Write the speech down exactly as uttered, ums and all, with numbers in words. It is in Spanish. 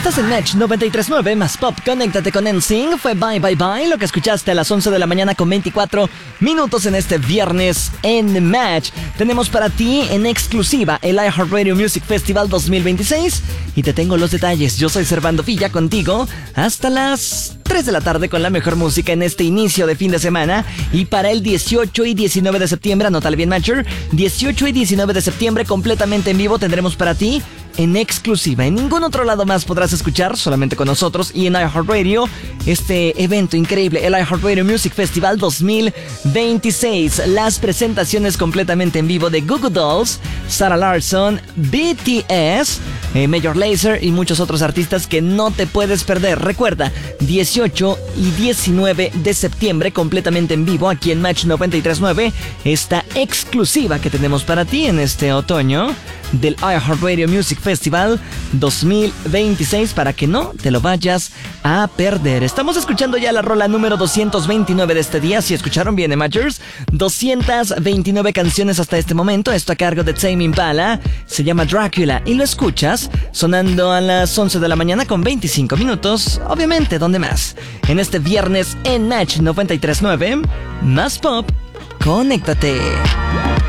Estás en Match noventa y tres punto nueve más Pop. Conéctate con N Sync. Fue Bye Bye Bye, lo que escuchaste a las once de la mañana con veinticuatro minutos en este viernes en Match. Tenemos para ti en exclusiva el iHeartRadio Music Festival dos mil veintiséis y te tengo los detalles. Yo soy Servando Villa, contigo hasta las tres de la tarde con la mejor música en este inicio de fin de semana. Y para el dieciocho y diecinueve de septiembre, anótale bien, Matcher, dieciocho y diecinueve de septiembre completamente en vivo tendremos para ti en exclusiva. En ningún otro lado más podrás escuchar, solamente con nosotros y en iHeartRadio, este evento increíble, el iHeartRadio Music Festival dos mil veintiséis. Las presentaciones completamente en vivo de Goo Goo Dolls, Sarah Larsson, B T S, eh, Major Lazer y muchos otros artistas que no te puedes perder. Recuerda, dieciocho y diecinueve de septiembre completamente en vivo aquí en Match noventa y tres punto nueve, esta exclusiva que tenemos para ti en este otoño del iHeartRadio Music Festival dos mil veintiséis, para que no te lo vayas a perder. Estamos escuchando ya la rola número doscientos veintinueve de este día. Si escucharon bien, Matchers, doscientas veintinueve canciones hasta este momento. Esto a cargo de Tame Impala, se llama Dracula y lo escuchas sonando a las once de la mañana con veinticinco minutos. Obviamente, ¿dónde más? En este viernes en Match noventa y tres punto nueve, más Pop. Conéctate.